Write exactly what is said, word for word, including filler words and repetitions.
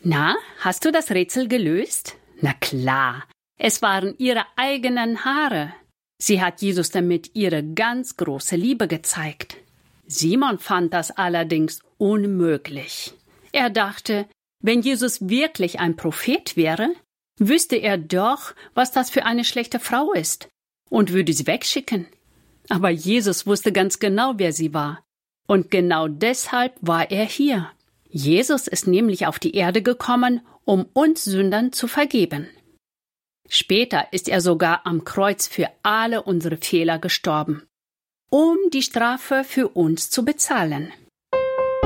Na, hast du das Rätsel gelöst? Na klar, es waren ihre eigenen Haare. Sie hat Jesus damit ihre ganz große Liebe gezeigt. Simon fand das allerdings unmöglich. Er dachte, wenn Jesus wirklich ein Prophet wäre, wüsste er doch, was das für eine schlechte Frau ist und würde sie wegschicken. Aber Jesus wusste ganz genau, wer sie war. Und genau deshalb war er hier. Jesus ist nämlich auf die Erde gekommen, um uns Sündern zu vergeben. Später ist er sogar am Kreuz für alle unsere Fehler gestorben, um die Strafe für uns zu bezahlen.